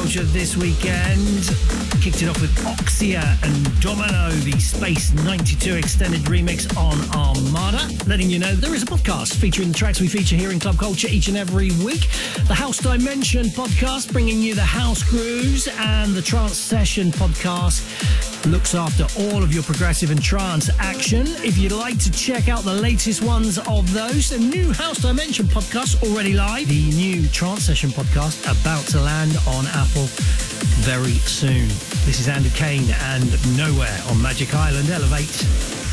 Culture this weekend. Kicked it off with Oxia and Domino, the Space 92 extended remix on Armada. Letting you know there is a podcast featuring the tracks we feature here in Club Culture each and every week. The House Dimension podcast, bringing you the house grooves, and the Trance Session podcast looks after all of your progressive and trance action. If you'd like to check out the latest ones of those, the new House Dimension podcast already live. The new Trance Session podcast about to land on Apple very soon. This is Andy Kane and Nowhere on Magic Island Elevate.